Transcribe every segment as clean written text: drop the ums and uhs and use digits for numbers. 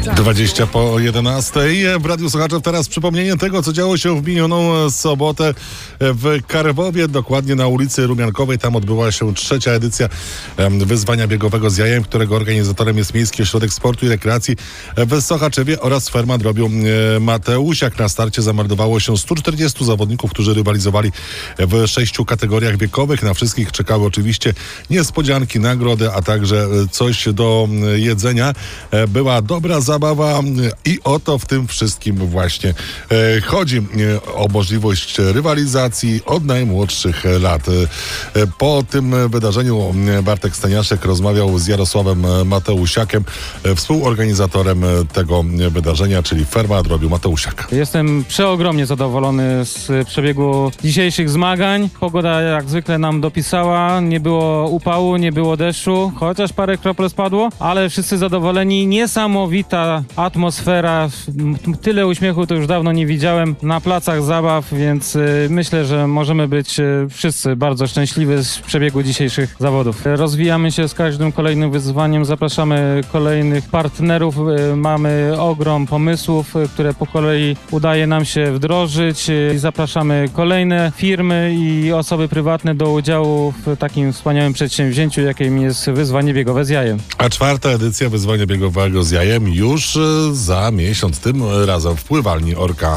20 po 11. W Radiu Słuchaczów teraz przypomnienie tego, co działo się w minioną sobotę w Karwowie, dokładnie na ulicy Rumiankowej. Tam odbyła się 3. edycja wyzwania biegowego z jajem, którego organizatorem jest Miejski Ośrodek Sportu i Rekreacji w Sochaczewie oraz Ferma Drobiu Mateusiak. Na starcie zameldowało się 140 zawodników, którzy rywalizowali w 6 kategoriach wiekowych. Na wszystkich czekały oczywiście niespodzianki, nagrody, a także coś do jedzenia. Była dobra zabawa i o to w tym wszystkim właśnie chodzi. O możliwość rywalizacji od najmłodszych lat. Po tym wydarzeniu Bartek Staniaszek rozmawiał z Jarosławem Mateusiakiem, współorganizatorem tego wydarzenia, czyli Ferma Drobiu Mateusiak. Jestem przeogromnie zadowolony z przebiegu dzisiejszych zmagań. Pogoda jak zwykle nam dopisała, nie było upału, nie było deszczu, chociaż parę kropel spadło, ale wszyscy zadowoleni. Niesamowita atmosfera, tyle uśmiechu to już dawno nie widziałem na placach zabaw, więc myślę, że możemy być wszyscy bardzo szczęśliwi z przebiegu dzisiejszych zawodów. Rozwijamy się z każdym kolejnym wyzwaniem, zapraszamy kolejnych partnerów, mamy ogrom pomysłów, które po kolei udaje nam się wdrożyć. Zapraszamy kolejne firmy i osoby prywatne do udziału w takim wspaniałym przedsięwzięciu, jakim jest wyzwanie biegowe z jajem. A 4. edycja wyzwania biegowego z jajem już za miesiąc, tym razem w pływalni Orka.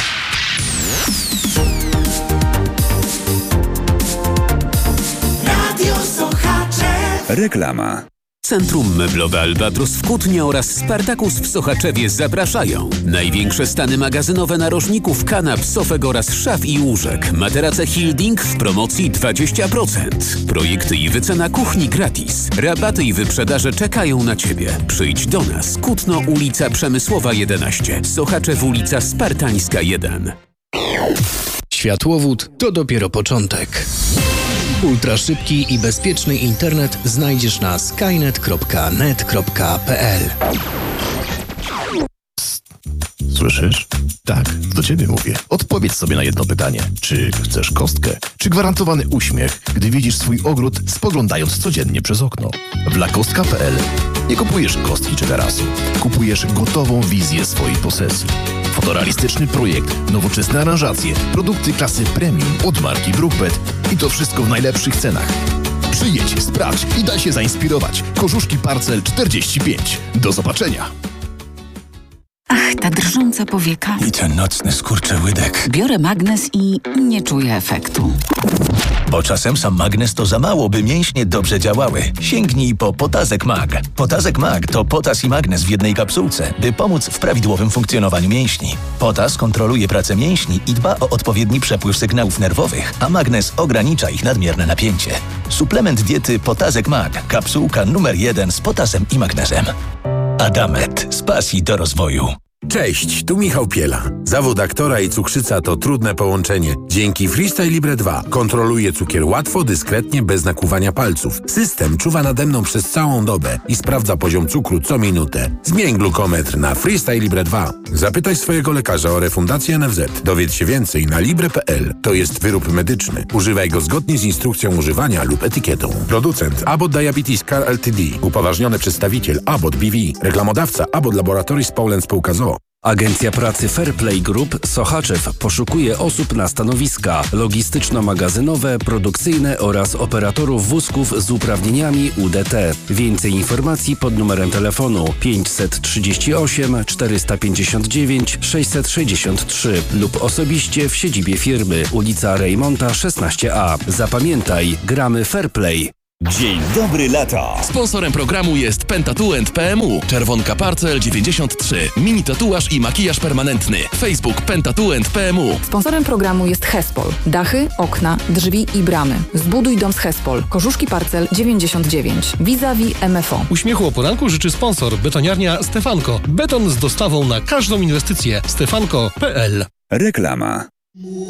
Radio Słuchacze. Reklama. Centrum Meblowe Albatros w Kutnie oraz Spartakus w Sochaczewie zapraszają. Największe stany magazynowe narożników, kanap, sofek oraz szaf i łóżek. Materace Hilding w promocji 20%. Projekty i wycena kuchni gratis. Rabaty i wyprzedaże czekają na Ciebie. Przyjdź do nas. Kutno, ulica Przemysłowa 11. Sochaczew, ulica Spartańska 1. Światłowód to dopiero początek. Ultraszybki i bezpieczny internet znajdziesz na skynet.net.pl. Słyszysz? Tak, do ciebie mówię. Odpowiedz sobie na jedno pytanie. Czy chcesz kostkę? Czy gwarantowany uśmiech, gdy widzisz swój ogród, spoglądając codziennie przez okno? W lakostka.pl nie kupujesz kostki czy tarasu. Kupujesz gotową wizję swojej posesji. Fotorealistyczny projekt, nowoczesne aranżacje, produkty klasy premium od marki Brookbet i to wszystko w najlepszych cenach. Przyjedź, sprawdź i daj się zainspirować. Korzuszki Parcel 45. Do zobaczenia. Ach, ta drżąca powieka. I ten nocny skurczyłydek. Biorę magnes i nie czuję efektu. Bo czasem sam magnes to za mało, by mięśnie dobrze działały. Sięgnij po Potazek Mag. Potazek Mag to potas i magnes w jednej kapsułce, by pomóc w prawidłowym funkcjonowaniu mięśni. Potas kontroluje pracę mięśni i dba o odpowiedni przepływ sygnałów nerwowych, a magnes ogranicza ich nadmierne napięcie. Suplement diety Potazek Mag. Kapsułka numer 1 z potasem i magnezem. Adamet. Z pasji do rozwoju. Cześć, tu Michał Piela. Zawód aktora i cukrzyca to trudne połączenie. Dzięki Freestyle Libre 2 kontroluję cukier łatwo, dyskretnie, bez nakłuwania palców. System czuwa nade mną przez całą dobę i sprawdza poziom cukru co minutę. Zmień glukometr na Freestyle Libre 2. Zapytaj swojego lekarza o refundację NFZ. Dowiedz się więcej na libre.pl. To jest wyrób medyczny. Używaj go zgodnie z instrukcją używania lub etykietą. Producent Abbott Diabetes Care Ltd. Upoważniony przedstawiciel Abbott BV. Reklamodawca Abbott Laboratories Poland Spółka z o.o. Agencja Pracy Fairplay Group Sochaczew poszukuje osób na stanowiska logistyczno-magazynowe, produkcyjne oraz operatorów wózków z uprawnieniami UDT. Więcej informacji pod numerem telefonu 538 459 663 lub osobiście w siedzibie firmy, ulica Rejmonta 16A. Zapamiętaj, gramy Fairplay. Dzień dobry lata. Sponsorem programu jest Pentatuent PMU. Czerwonka Parcel 93. Mini tatuaż i makijaż permanentny. Facebook Pentatuent PMU. Sponsorem programu jest Hespol. Dachy, okna, drzwi i bramy. Zbuduj dom z Hespol. Korzuszki Parcel 99. Vis-a-vis MFO. Uśmiechu o poranku życzy sponsor betoniarnia Stefanko. Beton z dostawą na każdą inwestycję. Stefanko.pl. Reklama.